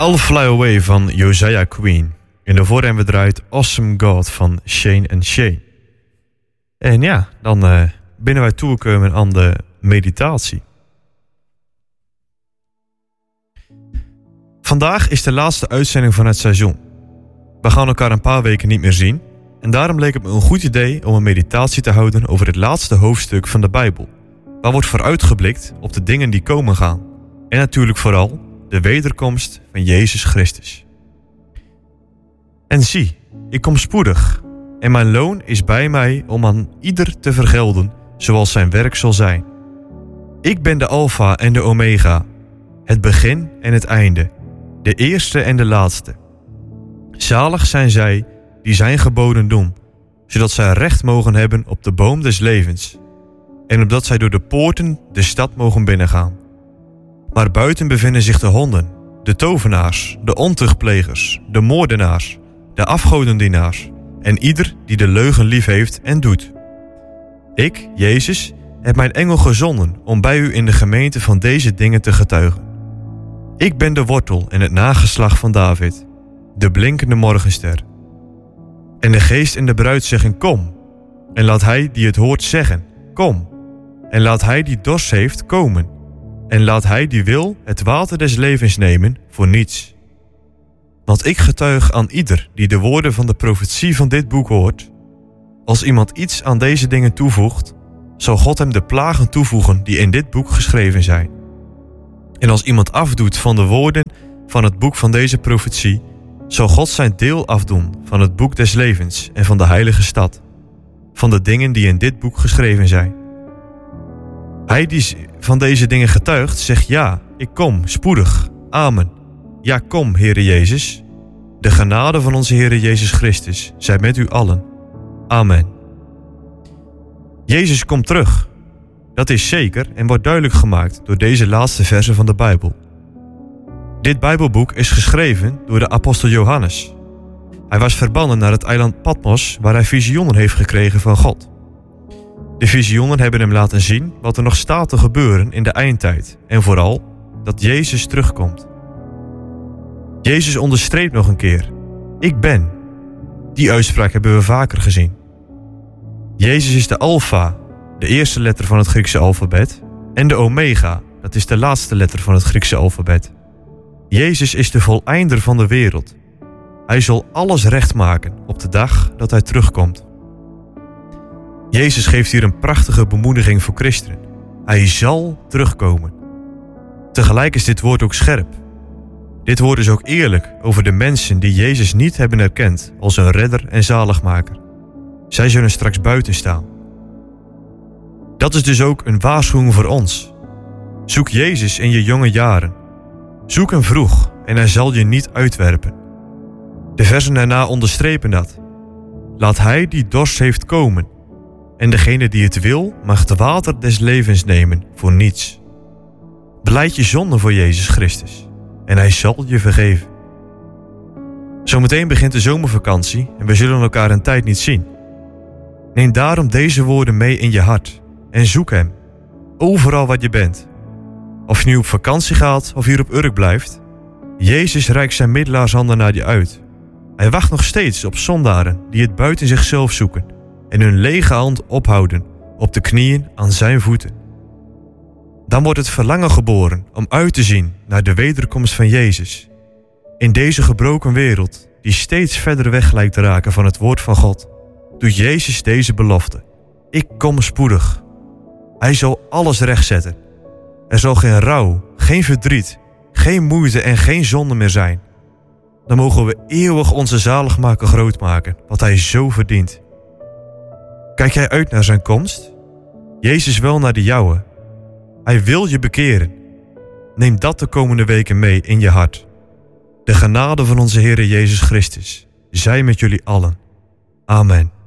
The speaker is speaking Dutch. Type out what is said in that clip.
I'll Fly Away van Josiah Queen. En daarvoor hebben we eruit Awesome God van Shane & Shane. En ja, dan binnen wij toegekomen aan de meditatie. Vandaag is de laatste uitzending van het seizoen. We gaan elkaar een paar weken niet meer zien. En daarom leek het me een goed idee om een meditatie te houden over het laatste hoofdstuk van de Bijbel. Waar wordt vooruitgeblikt op de dingen die komen gaan. En natuurlijk vooral de wederkomst van Jezus Christus. En zie, ik kom spoedig. En mijn loon is bij mij om aan ieder te vergelden zoals zijn werk zal zijn. Ik ben de Alpha en de Omega. Het begin en het einde. De eerste en de laatste. Zalig zijn zij die zijn geboden doen, zodat zij recht mogen hebben op de boom des levens. En opdat zij door de poorten de stad mogen binnengaan. Maar buiten bevinden zich de honden, de tovenaars, de ontuchtplegers, de moordenaars, de afgodendienaars en ieder die de leugen lief heeft en doet. Ik, Jezus, heb mijn engel gezonden om bij u in de gemeente van deze dingen te getuigen. Ik ben de wortel en het nageslacht van David, de blinkende morgenster. En de geest en de bruid zeggen, kom. En laat hij die het hoort zeggen, kom. En laat hij die dorst heeft komen. En laat hij die wil het water des levens nemen voor niets. Want ik getuig aan ieder die de woorden van de profetie van dit boek hoort. Als iemand iets aan deze dingen toevoegt, zal God hem de plagen toevoegen die in dit boek geschreven zijn. En als iemand afdoet van de woorden van het boek van deze profetie, zal God zijn deel afdoen van het boek des levens en van de heilige stad, van de dingen die in dit boek geschreven zijn. Hij die van deze dingen getuigt, zegt ja, ik kom, spoedig, amen. Ja, kom, Heere Jezus. De genade van onze Heere Jezus Christus zij met u allen. Amen. Jezus komt terug. Dat is zeker en wordt duidelijk gemaakt door deze laatste versen van de Bijbel. Dit Bijbelboek is geschreven door de apostel Johannes. Hij was verbannen naar het eiland Patmos, waar hij visioenen heeft gekregen van God. De visioenen hebben hem laten zien wat er nog staat te gebeuren in de eindtijd en vooral dat Jezus terugkomt. Jezus onderstreept nog een keer, ik ben. Die uitspraak hebben we vaker gezien. Jezus is de Alpha, de eerste letter van het Griekse alfabet, en de Omega, dat is de laatste letter van het Griekse alfabet. Jezus is de voleinder van de wereld. Hij zal alles recht maken op de dag dat hij terugkomt. Jezus geeft hier een prachtige bemoediging voor christenen. Hij zal terugkomen. Tegelijk is dit woord ook scherp. Dit woord is ook eerlijk over de mensen die Jezus niet hebben erkend als een redder en zaligmaker. Zij zullen straks buiten staan. Dat is dus ook een waarschuwing voor ons. Zoek Jezus in je jonge jaren. Zoek hem vroeg en hij zal je niet uitwerpen. De versen daarna onderstrepen dat. Laat hij die dorst heeft komen. En degene die het wil, mag het water des levens nemen voor niets. Belijd je zonde voor Jezus Christus. En hij zal je vergeven. Zometeen begint de zomervakantie en we zullen elkaar een tijd niet zien. Neem daarom deze woorden mee in je hart. En zoek hem. Overal wat je bent. Of je nu op vakantie gaat of hier op Urk blijft. Jezus reikt zijn middelaarshanden naar je uit. Hij wacht nog steeds op zondaren die het buiten zichzelf zoeken. En hun lege hand ophouden op de knieën aan zijn voeten. Dan wordt het verlangen geboren om uit te zien naar de wederkomst van Jezus. In deze gebroken wereld, die steeds verder weg lijkt te raken van het woord van God, doet Jezus deze belofte. Ik kom spoedig. Hij zal alles rechtzetten. Er zal geen rouw, geen verdriet, geen moeite en geen zonde meer zijn. Dan mogen we eeuwig onze zaligmaker groot maken, wat hij zo verdient. Kijk jij uit naar zijn komst? Jezus wel naar de jouwe. Hij wil je bekeren. Neem dat de komende weken mee in je hart. De genade van onze Heere Jezus Christus zij met jullie allen. Amen.